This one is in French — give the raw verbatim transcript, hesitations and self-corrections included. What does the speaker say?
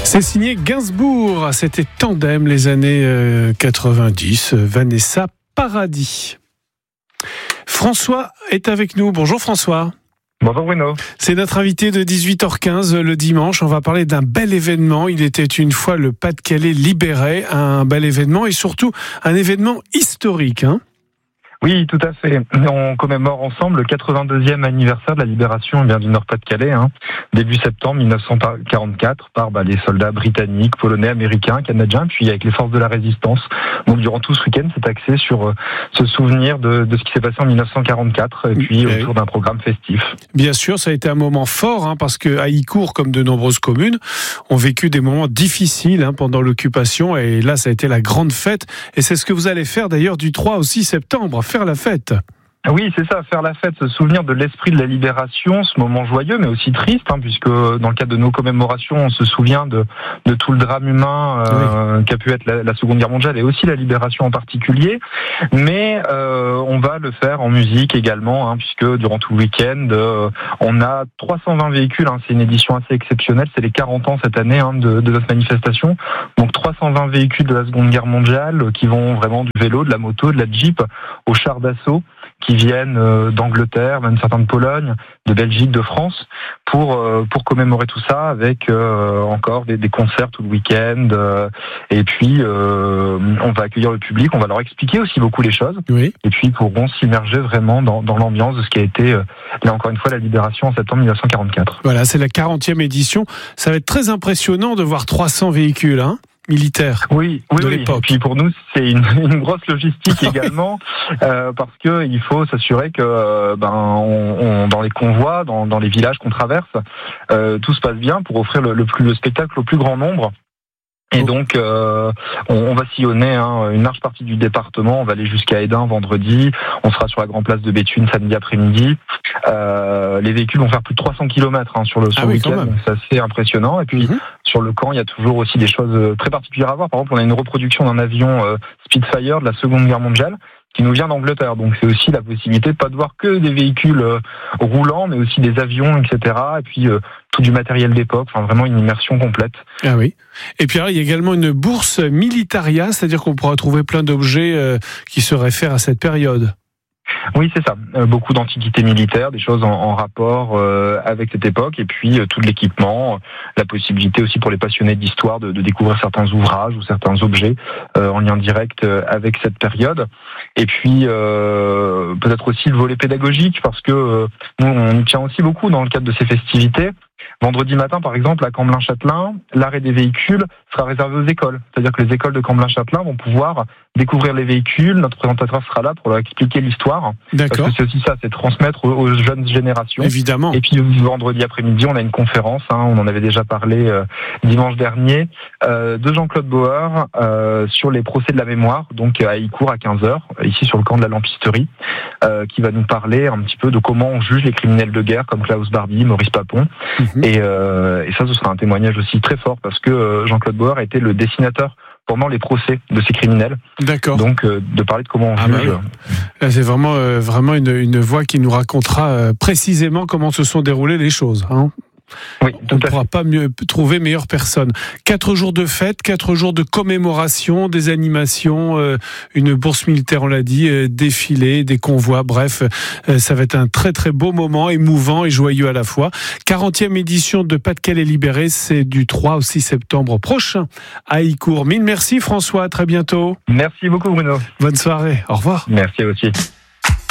C'est signé Gainsbourg, c'était Tandem les années euh, quatre-vingt-dix, Vanessa Paradis. François est avec nous, bonjour François. Bonjour Bruno. C'est notre invité de dix-huit heures quinze le dimanche, on va parler d'un bel événement, il était une fois le Pas-de-Calais libéré, un bel événement et surtout un événement historique, hein. Oui, tout à fait. On commémore ensemble le quatre-vingt-deuxième anniversaire de la libération bien, du Nord-Pas-de-Calais, hein, début septembre mille neuf cent quarante-quatre, par bah, les soldats britanniques, polonais, américains, canadiens, puis avec les forces de la résistance. Donc durant tout ce week-end, c'est axé sur euh, ce souvenir de, de ce qui s'est passé en mille neuf cent quarante-quatre, et puis oui. autour d'un programme festif. Bien sûr, ça a été un moment fort, hein, parce que Haïcourt, comme de nombreuses communes, ont vécu des moments difficiles hein, pendant l'occupation, et là, ça a été la grande fête. Et c'est ce que vous allez faire d'ailleurs du trois au six septembre. Faire la fête. Oui, c'est ça, faire la fête, se souvenir de l'esprit de la libération, ce moment joyeux, mais aussi triste, hein, puisque dans le cadre de nos commémorations, on se souvient de, de tout le drame humain euh, oui. qu'a pu être la, la Seconde Guerre mondiale et aussi la libération en particulier. Mais euh, on va le faire en musique également, hein, puisque durant tout le week-end, euh, on a trois cent vingt véhicules. Hein, c'est une édition assez exceptionnelle. C'est les quarante ans cette année hein, de, de notre manifestation. Donc trois cent vingt véhicules de la Seconde Guerre mondiale euh, qui vont vraiment du vélo, de la moto, de la Jeep au char d'assaut, qui viennent euh, d'Angleterre, même certains de Pologne, de Belgique, de France, pour euh, pour commémorer tout ça avec euh, encore des, des concerts tout le week-end. Euh, et puis euh, on va accueillir le public, on va leur expliquer aussi beaucoup les choses. Oui. Et puis ils pourront s'immerger vraiment dans, dans l'ambiance de ce qui a été euh, là encore une fois la libération en septembre mille neuf cent quarante-quatre. Voilà, c'est la quarantième édition. Ça va être très impressionnant de voir trois cents véhicules, hein. Militaire. Oui, oui, oui. Et puis pour nous, c'est une, une grosse logistique également, euh, parce que il faut s'assurer que, ben, on, on, dans les convois, dans, dans les villages qu'on traverse, euh, tout se passe bien pour offrir le, le plus le spectacle au plus grand nombre. Et donc, euh, on, on va sillonner hein, une large partie du département. On va aller jusqu'à Hesdin vendredi. On sera sur la Grande Place de Béthune samedi après-midi. Euh, les véhicules vont faire plus de trois cents kilomètres hein, sur le, sur ah le oui, week-end. C'est assez impressionnant. Et puis, mm-hmm. sur le camp, il y a toujours aussi des choses très particulières à voir. Par exemple, on a une reproduction d'un avion euh, Spitfire de la Seconde Guerre mondiale qui nous vient d'Angleterre. Donc, c'est aussi la possibilité de pas de voir que des véhicules euh, roulants, mais aussi des avions, et cetera. Et puis, euh, tout du matériel d'époque. Enfin, vraiment une immersion complète. Ah oui. Et puis, alors, il y a également une bourse Militaria, c'est-à-dire qu'on pourra trouver plein d'objets euh, qui se réfèrent à cette période. Oui, c'est ça. Euh, beaucoup d'antiquités militaires, des choses en, en rapport euh, avec cette époque, et puis euh, tout l'équipement, euh, la possibilité aussi pour les passionnés d'histoire de, de découvrir certains ouvrages ou certains objets euh, en lien direct euh, avec cette période. Et puis euh, peut-être aussi le volet pédagogique, parce que euh, nous, on y tient aussi beaucoup dans le cadre de ces festivités. Vendredi matin, par exemple, à Camblin-Châtelain, l'arrêt des véhicules sera réservé aux écoles. C'est-à-dire que les écoles de Camblin-Châtelain vont pouvoir découvrir les véhicules. Notre présentateur sera là pour leur expliquer l'histoire. D'accord. Parce que c'est aussi ça, c'est transmettre aux, aux jeunes générations. Évidemment. Et puis vendredi après-midi, on a une conférence, hein, on en avait déjà parlé euh, dimanche dernier, euh, de Jean-Claude Bauer euh, sur les procès de la mémoire, donc à Haïcourt à quinze heures, ici sur le camp de la Lampisterie, euh, qui va nous parler un petit peu de comment on juge les criminels de guerre comme Klaus Barbie, Maurice Papon. Mmh. Et, euh, et ça, ce sera un témoignage aussi très fort parce que euh, Jean-Claude Bauer a été le dessinateur pendant les procès de ces criminels. D'accord. Donc, euh, de parler de comment on ah juge. Bah oui. C'est vraiment, euh, vraiment une, une voix qui nous racontera euh, précisément comment se sont déroulées les choses, hein. Oui, on ne pourra pas mieux trouver meilleure personne. Quatre jours de fête, quatre jours de commémoration, des animations, euh, une bourse militaire, on l'a dit, euh, défilé, des convois, bref, euh, ça va être un très très beau moment, émouvant et joyeux à la fois. quarantième édition de Pas-de-Calais libéré, c'est du trois au six septembre prochain à Haïcourt. Mille merci François, à très bientôt. Merci beaucoup Bruno. Bonne soirée, au revoir. Merci aussi.